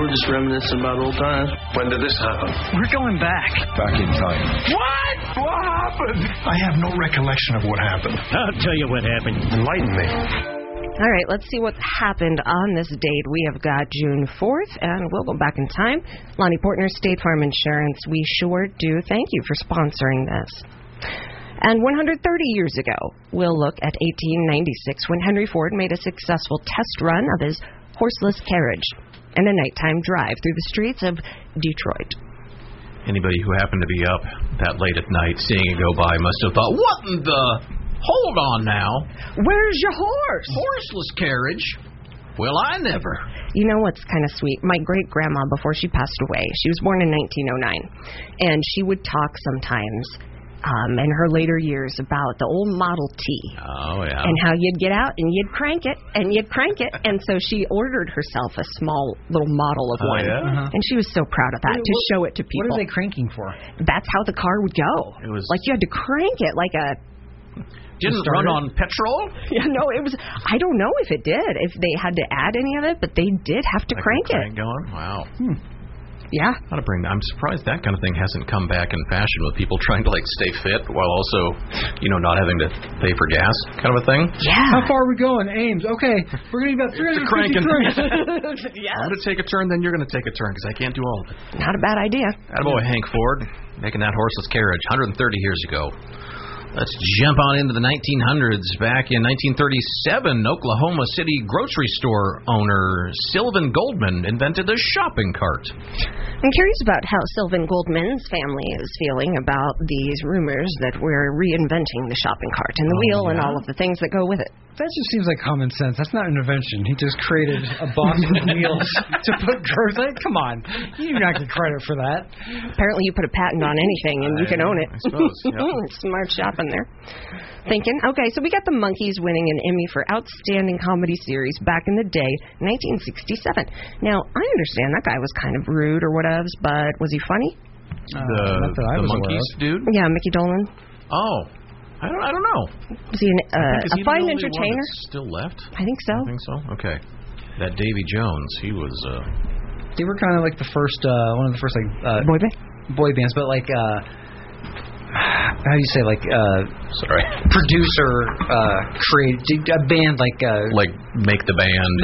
We're just reminiscing about old times. When did this happen? We're going back. Back in time. What? What happened? I have no recollection of what happened. I'll tell you what happened. Enlighten me. All right, let's see what happened on this date. We have got June 4th, and we'll go back in time. Lonnie Portner, State Farm Insurance. We sure do. Thank you for sponsoring this. And 130 years ago, we'll look at 1896 when Henry Ford made a successful test run of his horseless carriage and a nighttime drive through the streets of Detroit. Anybody who happened to be up that late at night seeing it go by must have thought, what in the... Hold on now. Where's your horse? Horseless carriage? Well, I never. You know what's kind of sweet? My great-grandma, before she passed away, she was born in 1909, and she would talk sometimes in her later years about the old Model T. Oh, yeah. And how you'd get out and you'd crank it and you'd crank it. And so she ordered herself a small little model of one. Yeah? Uh-huh. And she was so proud of that to show it to people. What are they cranking for? That's how the car would go. It was like you had to crank it like a... Didn't run on petrol? Yeah, no, it was... I don't know if it did, if they had to add any of it, but they did have to crank it. Going? Wow. Yeah. I'm surprised that kind of thing hasn't come back in fashion with people trying to, like, stay fit while also, not having to pay for gas kind of a thing. Yeah. How far are we going? Ames. Okay. We're going to be about 350 turns. Yes. I'm going to take a turn, then you're going to take a turn, because I can't do all of it. Not a bad idea. Attaboy, Hank Ford, making that horseless carriage 130 years ago. Let's jump on into the 1900s. Back in 1937, Oklahoma City grocery store owner Sylvan Goldman invented a shopping cart. I'm curious about how Sylvan Goldman's family is feeling about these rumors that we're reinventing the shopping cart and the wheel and all of the things that go with it. That just seems like common sense. That's not an invention. He just created a box of wheels to put groceries. Come on. You do not get credit for that. Apparently you put a patent on anything and you can own it. I suppose. Yep. Smart shopping there. Thinking. Okay, so we got the Monkees winning an Emmy for Outstanding Comedy Series back in the day, 1967. Now, I understand that guy was kind of rude or whatever, but was he funny? The Monkees dude? Yeah, Mickey Dolenz. Oh. I don't know. Was he a fine entertainer? Still left? I think so. I think so. Okay. That Davy Jones, he was. They were kind of like the first, one of the first boy bands, but like, how do you say, like, sorry, producer, create a band like make the band.